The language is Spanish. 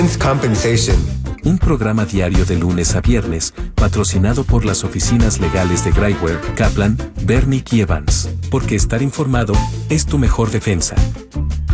Compensation. Un programa diario de lunes a viernes, patrocinado por las oficinas legales de Grayware, Kaplan, Bernick y Evans. Porque estar informado es tu mejor defensa.